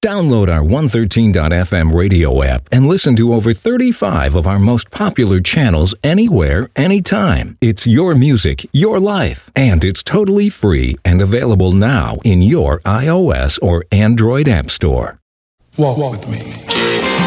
Download our 113.fm radio app and listen to over 35 of our most popular channels anywhere, anytime. It's your music, your life, and it's totally free and available now in your iOS or Android app store. Walk with me.